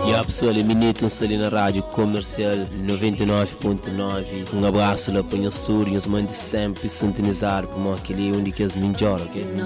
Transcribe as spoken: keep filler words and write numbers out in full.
E a pessoa ali, minutos ali na rádio comercial noventa e nove ponto nove. Um abraço lá para o Sul, e os mande sempre sintonizar para aquele onde que as melhor, ok?